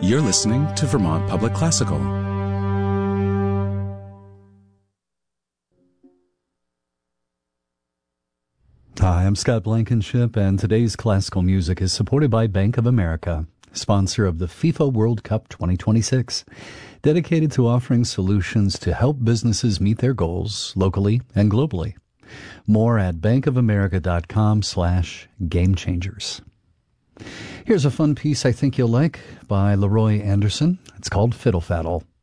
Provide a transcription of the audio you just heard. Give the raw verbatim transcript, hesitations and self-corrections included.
You're listening to Vermont Public Classical. Hi, I'm Scott Blankenship, and today's classical music is supported by Bank of America, sponsor of the FIFA World Cup twenty twenty-six, dedicated to offering solutions to help businesses meet their goals locally and globally. More at bankofamerica.com slash game changers. Here's a fun piece I think you'll like by Leroy Anderson. It's called Fiddle Faddle.